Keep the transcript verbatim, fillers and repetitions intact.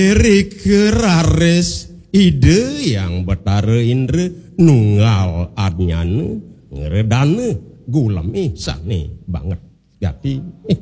Erik Rares ide yang betara indra nunggal adnyane ngeredane gulami sane banget. Jadi eh